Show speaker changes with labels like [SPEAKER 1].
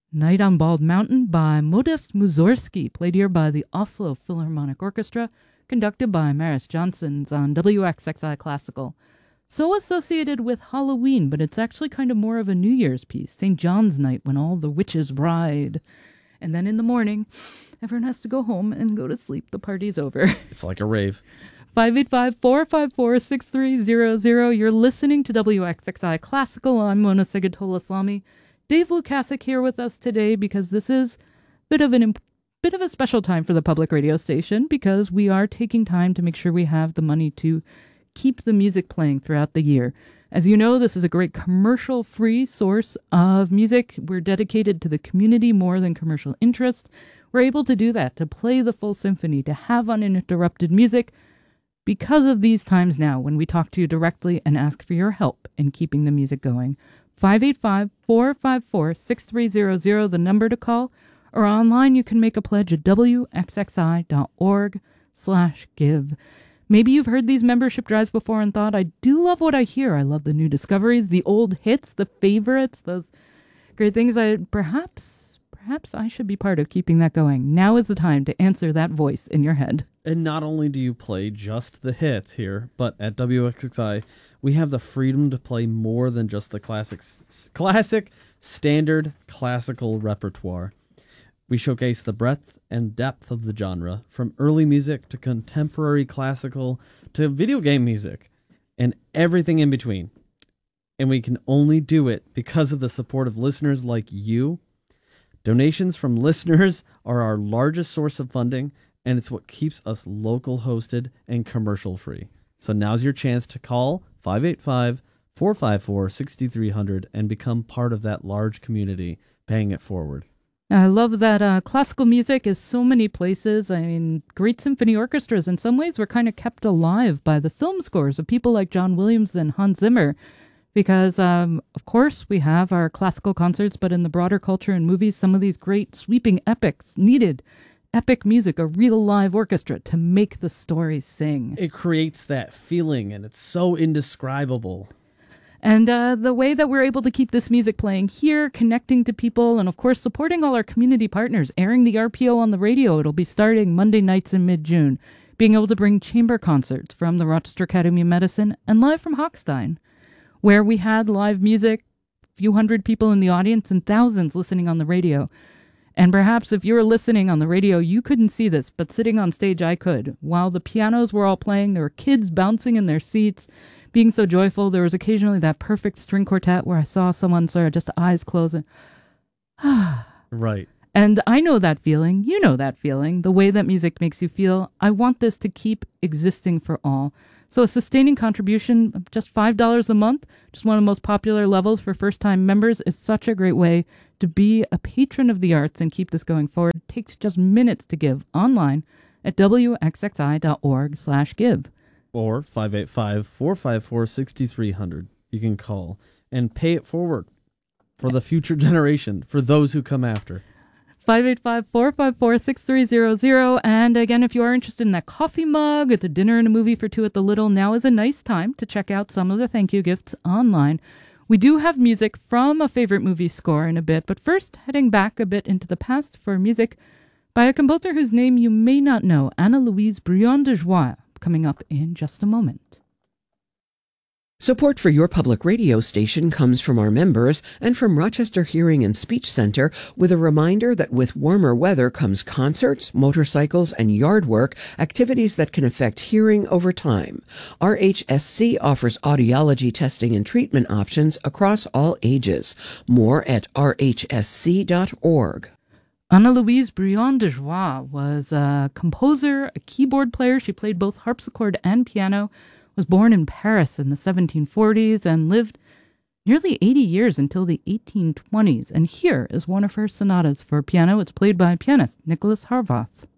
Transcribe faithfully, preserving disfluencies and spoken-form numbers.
[SPEAKER 1] Night on Bald Mountain by Modest Mussorgsky, played here by the Oslo Philharmonic Orchestra, conducted by Maris Johnsons on W X X I Classical. So associated with Halloween, but it's actually kind of more of a New Year's piece, Saint John's Night, when all the witches ride. And then in the morning, everyone has to go home and go to sleep. The party's over.
[SPEAKER 2] It's like a rave.
[SPEAKER 1] five eight five, four five four, six three zero zero. You're listening to W X X I Classical. I'm Mona Sigatola-Slami. Dave Lukasik here with us today because this is a bit of an imp- bit of a special time for the public radio station, because we are taking time to make sure we have the money to keep the music playing throughout the year. As you know, this is a great commercial-free source of music. We're dedicated to the community more than commercial interest. We're able to do that, to play the full symphony, to have uninterrupted music, because of these times now when we talk to you directly and ask for your help in keeping the music going. five eight five, four five four, six three zero zero, the number to call, or online you can make a pledge at w x x i dot org slash give. Maybe you've heard these membership drives before and thought, I do love what I hear. I love the new discoveries, the old hits, the favorites, those great things. I perhaps, perhaps I should be part of keeping that going. Now is the time to answer that voice in your head.
[SPEAKER 2] And not only do you play just the hits here, but at W X X I, we have the freedom to play more than just the classics, classic, standard, classical repertoire. We showcase the breadth and depth of the genre, from early music to contemporary classical to video game music, and everything in between. And we can only do it because of the support of listeners like you. Donations from listeners are our largest source of funding, and it's what keeps us local hosted and commercial free. So now's your chance to call five eight five, four five four, six three zero zero and become part of that large community paying it forward.
[SPEAKER 1] I love that uh, classical music is so many places. I mean, great symphony orchestras in some ways were kind of kept alive by the film scores of people like John Williams and Hans Zimmer. Because, um, of course, we have our classical concerts, but in the broader culture and movies, some of these great sweeping epics needed epic music, a real live orchestra to make the story sing.
[SPEAKER 2] It creates that feeling, and it's so indescribable.
[SPEAKER 1] And uh, the way that we're able to keep this music playing here, connecting to people, and of course supporting all our community partners, airing the R P O on the radio. It'll be starting Monday nights in mid-June. Being able to bring chamber concerts from the Rochester Academy of Medicine and live from Hochstein, where we had live music, a few hundred people in the audience and thousands listening on the radio. And perhaps if you were listening on the radio, you couldn't see this, but sitting on stage, I could. While the pianos were all playing, there were kids bouncing in their seats, being so joyful. There was occasionally that perfect string quartet where I saw someone sort of just eyes close and,
[SPEAKER 2] right.
[SPEAKER 1] And I know that feeling. You know that feeling. The way that music makes you feel. I want this to keep existing for all. So a sustaining contribution of just five dollars a month, just one of the most popular levels for first-time members, is such a great way to be a patron of the arts and keep this going forward. It takes just minutes to give online at w x x i dot org slash give.
[SPEAKER 2] Or five eight five, four five four, six three zero zero. You can call and pay it forward for the future generation, for those who come after.
[SPEAKER 1] five eight five, four five four, six three zero zero. And again, if you are interested in that coffee mug or the dinner and a movie for two at the Little, now is a nice time to check out some of the thank you gifts online. We do have music from a favorite movie score in a bit, but first, heading back a bit into the past for music by a composer whose name you may not know, Anna-Louise Briand-de-Joie, coming up in just a moment.
[SPEAKER 3] Support for your public radio station comes from our members and from Rochester Hearing and Speech Center, with a reminder that with warmer weather comes concerts, motorcycles, and yard work, activities that can affect hearing over time. R H S C offers audiology testing and treatment options across all ages. More at r h s c dot org.
[SPEAKER 1] Anna-Louise Briand-de-Joie was a composer, a keyboard player. She played both harpsichord and piano, was born in Paris in the seventeen forties and lived nearly eighty years until the eighteen twenties. And here is one of her sonatas for piano. It's played by pianist Nicholas Harvath.